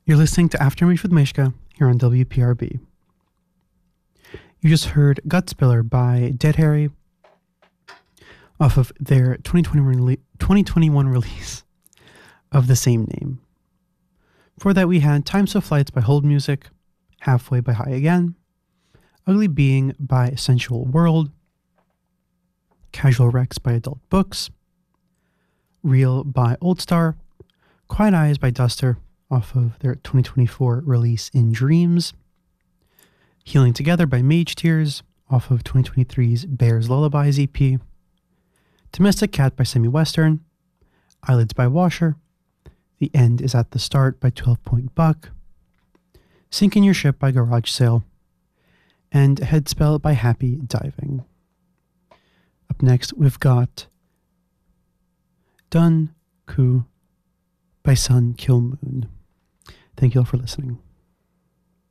You're listening to Aftermath with Mishka here on WPRB. You just heard Gutspiller by Dead Harry off of their 2021 release of the same name. Before that, we had Times of Flights by Hold Music, Halfway by High Again, Ugly Being by Sensual World, Casual Rex by Adult Books, Real by Old Star, Quiet Eyes by Duster off of their 2024 release In Dreams, Healing Together by Mage Tears off of 2023's Bears Lullabies EP, Domestic Cat by Semi-Western, Eyelids by Washer, The End Is at the Start by 12 Point Buck, Sink in Your Ship by Garage Sale, and Headspell by Happy Diving. Up next, we've got Dun Ku by Sun Kill Moon. Thank you all for listening.